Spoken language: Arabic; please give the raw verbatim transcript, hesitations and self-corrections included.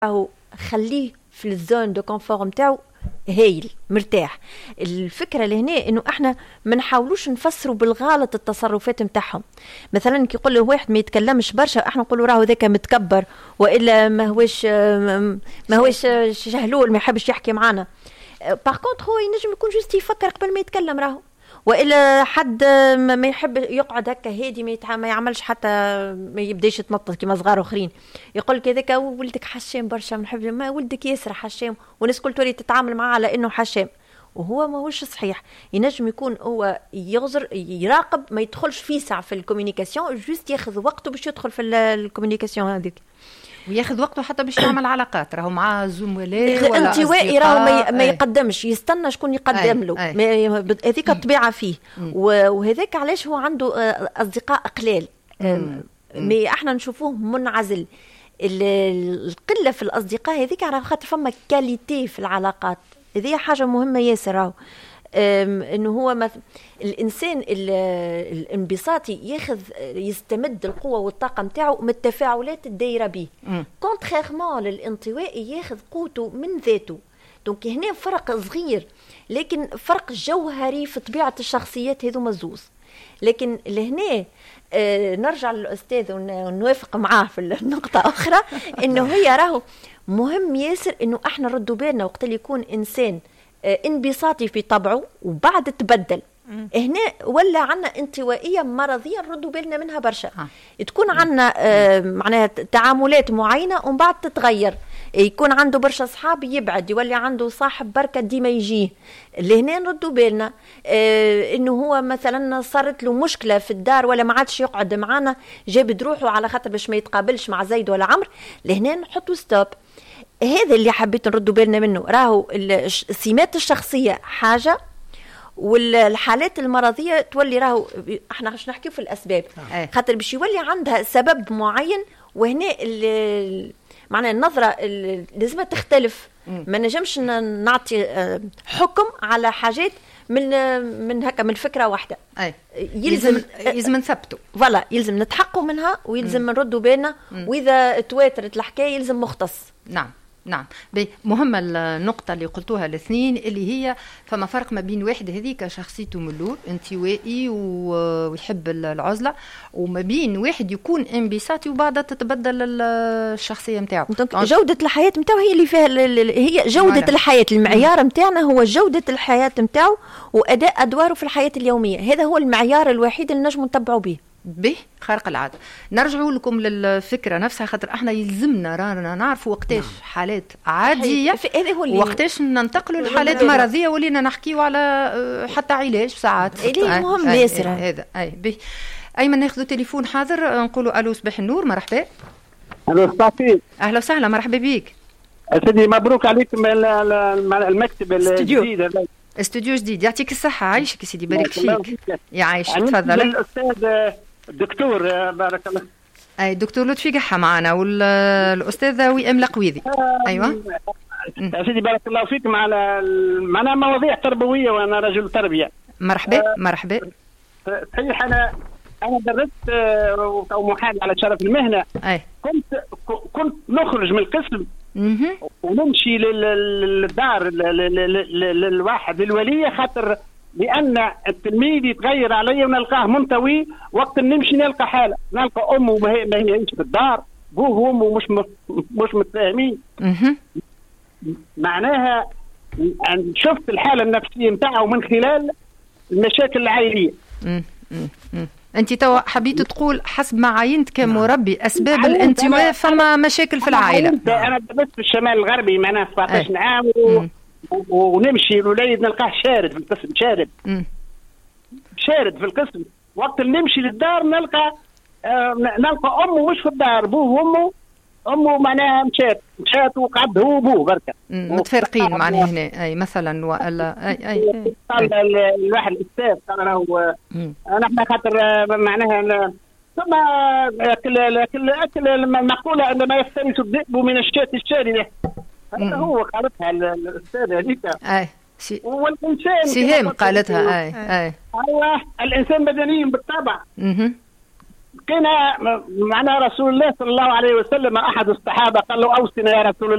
راهو خليه في الزون دو كونفور نتاعو هايل مرتاح. الفكره اللي هنا انه احنا ما نحاولوش نفسروا بالغلط التصرفات نتاعهم. مثلا كي يقول له واحد ما يتكلمش برشا احنا نقولوا راهو ذاك متكبر والا ما هوش ما هوش شهلول ما يحبش يحكي معانا. باغ كونت هو ينجم يكون جوست يفكر قبل ما يتكلم راهو، والا حد ما يحب يقعد هكا هادي ما, ما يعملش حتى ما يبداش يتنطط كيما صغار اخرين. يقول لك هذاك ولدك حشام برشا نحب ما ولدك ياسر حشام، والناس كل تولي تتعامل معاه على انه حشام وهو ما هوش صحيح. ينجم يكون هو يغزر يراقب ما يدخلش فيسع في الكوميونيكاسيون، جوست ياخذ وقته باش يدخل في الكوميونيكاسيون هذيك، وياخذ وقته حتى باش يعمل علاقات راهو مع زملاء ولا انطوائي راهو ما, ما يقدمش يستنى شكون يقدم له. هذيك الطبيعه فيه، وهذاك علاش هو عنده اصدقاء قلال. مي احنا نشوفوه منعزل. القله في الاصدقاء هذيك على خاطر فما كاليتي في العلاقات، هذه حاجه مهمه ياسر. راهو انه هو مث... الانسان الانبساطي ياخذ يستمد القوه والطاقه نتاعو من التفاعلات الدايره به، كونتريرمون للانطوائي ياخذ قوته من ذاته. دونك هنا فرق صغير لكن فرق جوهري في طبيعه الشخصيات هذو مزوز. لكن لهنا آه نرجع للاستاذ ونوافق معاه في النقطه اخرى انه هي راهو مهم ياسر انه احنا نردوا بالنا وقت اللي يكون انسان انبساطي في طبعه وبعد تبدل. هنا ولا عنا انطوائيه مرضيه نردوا بالنا منها برشا. آه. تكون عنا آه معناها تعاملات معينه ومن بعد تتغير، يكون عنده برشا اصحاب يبعد، يولي عنده صاحب بركه ديما يجيه. اللي هنا نردوا بالنا آه انه هو مثلا صارت له مشكله في الدار ولا ما عادش يقعد معنا، جاب دروحه على خاطر باش ما يتقابلش مع زيد ولا عمرو. لهنا نحطوا ستوب. هذا اللي حبيت نردوا بالنا منه. راهو السمات الشخصيه حاجه والحالات المرضيه تولي راهو احنا باش نحكيو في الاسباب. آه. خاطر باش يولي عندها سبب معين، وهنا معناها النظره لازم تختلف. ما نجمش نعطي حكم على حاجات من من هكا من فكره واحده. أي. يلزم يلزم نثبتوا فوالا، يلزم نتحققوا منها ويلزم نردوا بالنا، واذا تواترت الحكايه يلزم مختص. نعم نعم. مهمة النقطة اللي قلتوها الاثنين، اللي هي فما فرق ما بين واحد هذيك شخصيته من الاول انطوائي ويحب العزلة، وما بين واحد يكون انبساطي وبعدها تتبدل الشخصية نتاعو. جودة الحياة نتاعو هي اللي فيها هي جودة معنا. الحياة المعيار نتاعنا هو جودة الحياة نتاعو وأداء أدواره في الحياة اليومية. هذا هو المعيار الوحيد اللي نجم نتبعوا به. به خارق العادة. نرجعوا لكم للفكرة نفسها، خاطر احنا يلزمنا رانا نعرفوا وقتاش حالات عادية وقتاش ننتقلوا لحالات مرضية ولينا نحكيوا على حتى علاج ساعات. إيه مهم ياسر هذا. أي به. أيمن ناخذوا تليفون حاضر، نقولوا ألو صباح النور. مرحبا. ألو صباحي. أهلا وسهلا، مرحبا بيك. سيدي مبروك عليكم المكتب الجديد. استوديو جديد، يعطيك الصحة. عايشك سيدي، بارك فيك. يعيشك، تفضل. الأستاذ الدكتور بارك الله. أي دكتور لطفي قحة معنا، والأستاذ وئام القويذي. أيوة سيدي بارك الله فيكم على معنا مواضيع تربوية وأنا رجل تربية. مرحبا أه مرحبا. صحيح أنا أنا درست أو محامي على شرف المهنة. أي. كنت كنت نخرج من القسم ونمشي للدار للواحد للولية، خاطر لأن التلميذ يتغير علي ونلقاه منطوي. وقت نمشي نلقى حالة، نلقى أمه ما هي ما هيش في الدار، بوه وأمه مش مش متفاهمين. معناها شفت الحالة النفسية نتاعه من خلال المشاكل العائلية. أنت توا حبيت تقول حسب ما عينت كمربي أسباب الانطواء فما مشاكل في العائلة. أنا درست في الشمال الغربي معناها سبعطاش عام ونمشي الوليد نلقاه شارد في القسم، شارد م. شارد في القسم. وقت اللي نمشي للدار نلقى آه نلقى امه مش في الدار، ابوه وامه. امه معناها مشات مشات وقعد هو وابوه بركه متفرقين معناها هنا. اي مثلا ولا اي اي قال الواحد الاستاذ قال راهو نحن خاطر معناها ثم كل كل كل مقوله ان ما يفترس الذئب من الشاة الشارده. هذا هو قالتها الاستاذ هذيك. اي والانسان سهام قالتها. اي اي ايوه الانسان مدني بالطبع. اها كان معنى رسول الله صلى الله عليه وسلم احد الصحابه قال له اوصنا يا رسول الله